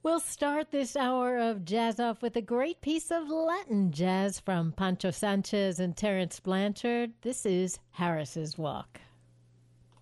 We'll start this hour of jazz off with a great piece of Latin jazz from Pancho Sanchez and Terence Blanchard. This is Harris's Walk.